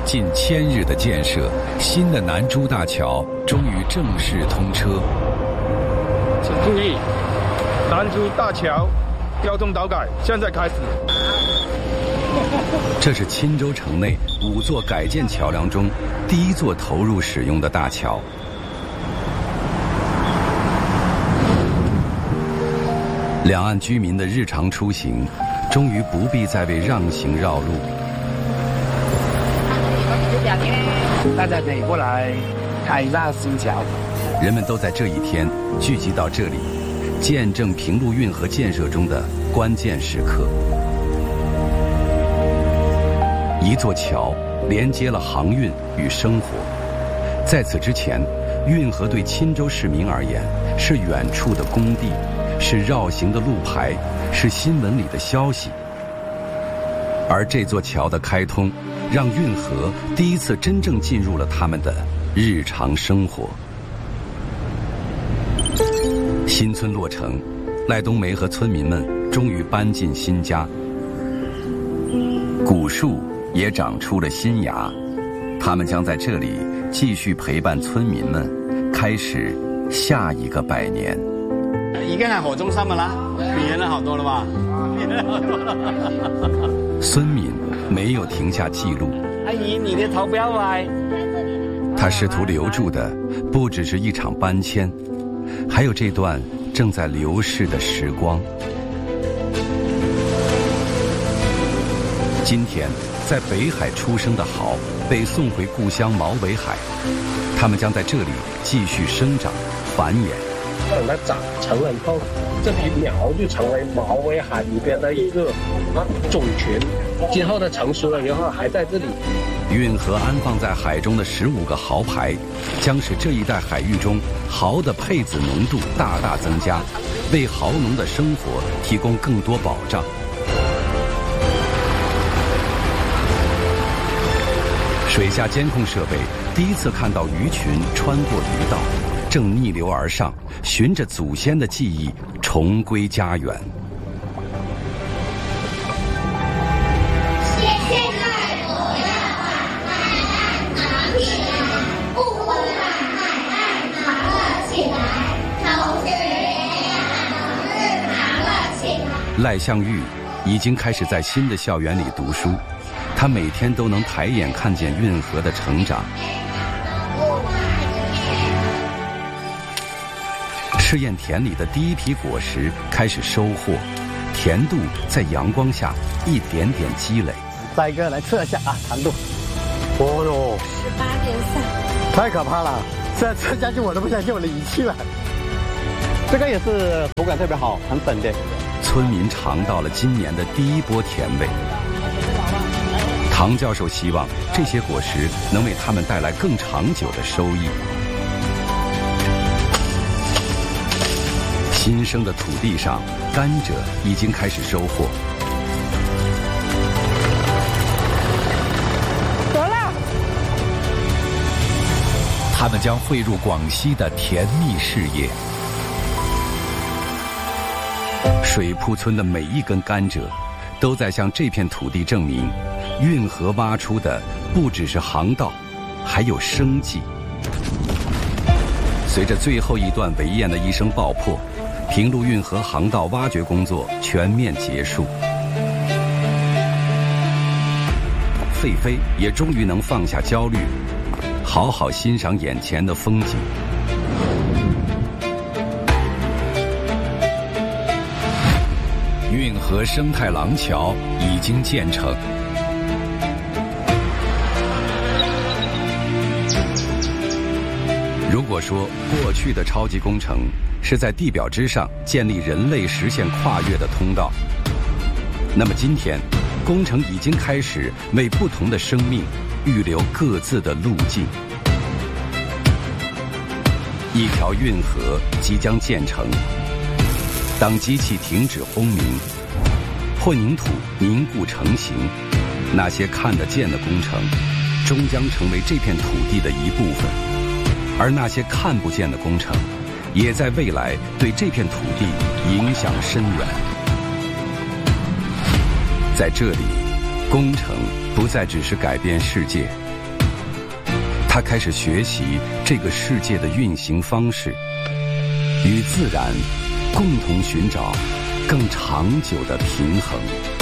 近1000日的建设，新的南珠大桥终于正式通车。 请注意，南珠大桥交通导改现在开始。 这是钦州城内5座改建桥梁中第1座投入使用的大桥。两岸居民的日常出行，终于不必再为让行绕路。 大家可以过来看一下新桥。 人们都在这一天聚集到这里，见证平陆运河建设中的关键时刻。一座桥连接了航运与生活。在此之前，运河对钦州市民而言是远处的工地，是绕行的路牌，是新闻里的消息。而这座桥的开通，让运河第一次真正进入了他们的日常生活。新村落成，赖冬梅和村民们终于搬进新家。古树也长出了新芽，他们将在这里继续陪伴村民们，开始下一个100年。 已經係河中心㗎啦，變咗好多了吧？ 孙敏没有停下记录。 阿姨，你的投標位。 他试图留住的不只是一场搬迁，还有这段正在流逝的时光。今天，在北海出生的蚝被送回故乡毛尾海，他们将在这里继续生长、繁衍。 等它长成了以后，这批苗就成为毛尾海里边的一个种群。今后它成熟了以后，还在这里。 运河安放在海中的15个蚝排，将使这一带海域中蚝的配子浓度大大增加，为蚝农的生活提供更多保障。水下监控设备第一次看到鱼群穿过鱼道，正逆流而上，循着祖先的记忆重归家园。赖向玉已经开始在新的校园里读书，他每天都能抬眼看见运河的成长。试验田里的第一批果实开始收获，甜度在阳光下一点点积累。 再一个来测一下啊，糖度。哦哟，18.3，太可怕了！现在测下去我都不相信我的仪器了。这个也是口感特别好，很粉的。 村民尝到了今年的第一波甜味。唐教授希望这些果实能为他们带来更长久的收益。新生的土地上，甘蔗已经开始收获。 得了！ 他们将汇入广西的甜蜜事业。水铺村的每一根甘蔗，都在向这片土地证明，运河挖出的不只是航道，还有生计。随着最后一段围堰的一声爆破，平陆运河航道挖掘工作全面结束。费飞也终于能放下焦虑，好好欣赏眼前的风景。运河生态廊桥已经建成。如果说过去的超级工程是在地表之上建立人类实现跨越的通道，那么今天，工程已经开始为不同的生命预留各自的路径。一条运河即将建成。当机器停止轰鸣，混凝土凝固成型，那些看得见的工程，终将成为这片土地的一部分；而那些看不见的工程，也在未来对这片土地影响深远。在这里，工程不再只是改变世界， 他开始学习这个世界的运行方式，与自然共同寻找更长久的平衡。